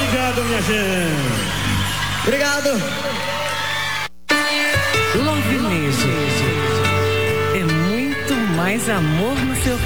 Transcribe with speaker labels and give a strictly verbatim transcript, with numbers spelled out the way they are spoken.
Speaker 1: Obrigado, minha gente.
Speaker 2: Obrigado.
Speaker 3: Love Music é muito mais amor no seu